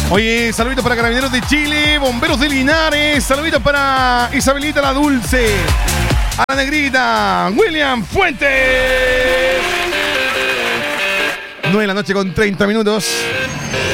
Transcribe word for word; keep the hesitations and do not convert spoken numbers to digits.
Oye, saluditos para Carabineros de Chile, Bomberos de Linares, saluditos para Isabelita la Dulce, a la Negrita, William Fuentes. nueve de la noche con treinta minutos.